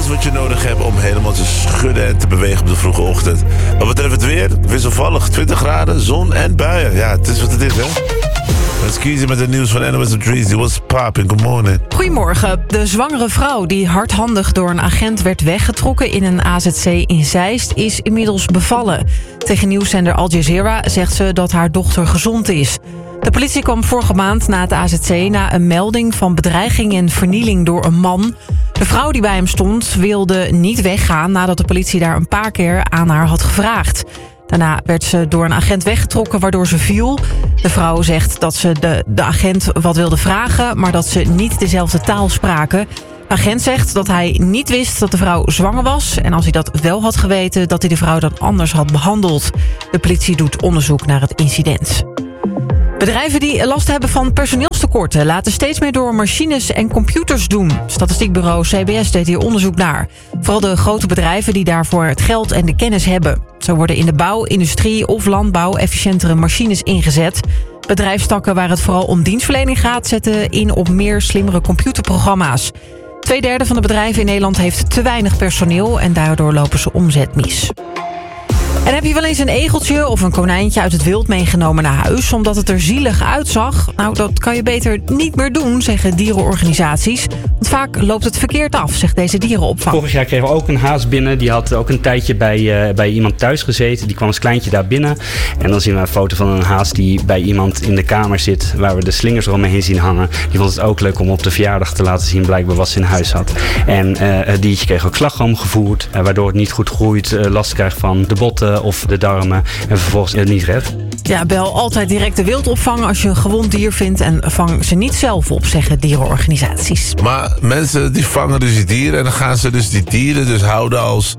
wat je nodig hebt om helemaal te schudden en te bewegen op de vroege ochtend. Wat betreft het weer, wisselvallig, 20 graden, zon en buien. Ja, het is wat het is, hè. Let's kiezen met het nieuws van NOS op 3. What's poppin'? Good morning. Goedemorgen. De zwangere vrouw die hardhandig door een agent werd weggetrokken in een AZC in Zeist is inmiddels bevallen. Tegen nieuwszender Al Jazeera zegt ze dat haar dochter gezond is. De politie kwam vorige maand na het AZC na een melding van bedreiging en vernieling door een man. De vrouw die bij hem stond wilde niet weggaan nadat de politie daar een paar keer aan haar had gevraagd. Daarna werd ze door een agent weggetrokken waardoor ze viel. De vrouw zegt dat ze de agent wat wilde vragen, maar dat ze niet dezelfde taal spraken. De agent zegt dat hij niet wist dat de vrouw zwanger was. En als hij dat wel had geweten, dat hij de vrouw dan anders had behandeld. De politie doet onderzoek naar het incident. Bedrijven die last hebben van personeelstekorten laten steeds meer door machines en computers doen. Statistiekbureau CBS deed hier onderzoek naar. Vooral de grote bedrijven die daarvoor het geld en de kennis hebben. Zo worden in de bouw, industrie of landbouw efficiëntere machines ingezet. Bedrijfstakken waar het vooral om dienstverlening gaat zetten in op meer slimmere computerprogramma's. 2/3 van de bedrijven in Nederland heeft te weinig personeel en daardoor lopen ze omzet mis. En heb je wel eens een egeltje of een konijntje uit het wild meegenomen naar huis omdat het er zielig uitzag? Nou, dat kan je beter niet meer doen, zeggen dierenorganisaties. Want vaak loopt het verkeerd af, zegt deze dierenopvang. Vorig jaar kregen we ook een haas binnen. Die had ook een tijdje bij iemand thuis gezeten. Die kwam als kleintje daar binnen. En dan zien we een foto van een haas die bij iemand in de kamer zit, waar we de slingers eromheen zien hangen. Die vond het ook leuk om op de verjaardag te laten zien blijkbaar wat ze in huis had. En het diertje kreeg ook slagroom gevoerd, waardoor het niet goed groeit, last krijgt van de botten of de darmen en vervolgens het niet redt. Ja, bel altijd direct de wildopvang als je een gewond dier vindt en vang ze niet zelf op, zeggen dierenorganisaties. Maar mensen die vangen dus die dieren en dan gaan ze dus die dieren dus houden als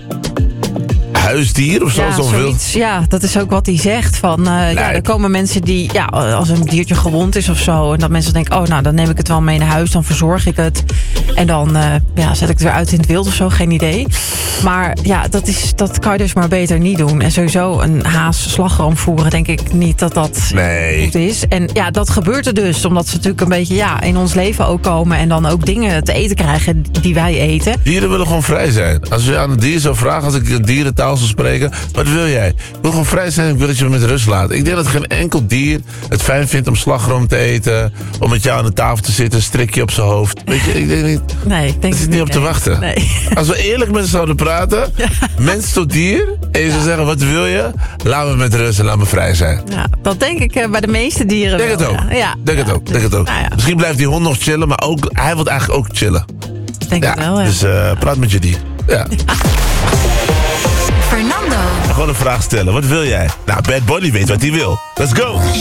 huisdier of zo? Ja, zoiets, ja, dat is ook wat hij zegt. Van, ja, er komen mensen die, ja, als een diertje gewond is of zo, en dat mensen denken, oh, nou, dan neem ik het wel mee naar huis, dan verzorg ik het. En dan zet ik het weer uit in het wild of zo, geen idee. Maar ja, dat kan je dus maar beter niet doen. En sowieso een haas slagroom voeren, denk ik niet dat dat goed is. En ja, dat gebeurt er dus, omdat ze natuurlijk een beetje in ons leven ook komen en dan ook dingen te eten krijgen die wij eten. Dieren willen gewoon vrij zijn. Als je aan een dier zou vragen, als ik een dierentaal zou spreken, wat wil jij? Ik wil gewoon vrij zijn, ik wil dat je me met rust laat. Ik denk dat geen enkel dier het fijn vindt om slagroom te eten, om met jou aan de tafel te zitten, een strikje op zijn hoofd. Weet je, ik denk niet. Nee, ik denk er zit niet op te wachten. Nee. Als we eerlijk met ze zouden praten, mens tot dier, en je zou zeggen, wat wil je? Laat me met rust en laat me vrij zijn. Ja, dat denk ik bij de meeste dieren. Denk wel. het ook. Ja. Denk het ook. Nou ja. Misschien blijft die hond nog chillen, maar ook, hij wil eigenlijk ook chillen. Denk het wel, ja. Dus praat met je dier. Ja. Fernando. Gewoon een vraag stellen. Wat wil jij? Nou, Bad Bunny weet wat hij wil. Let's go!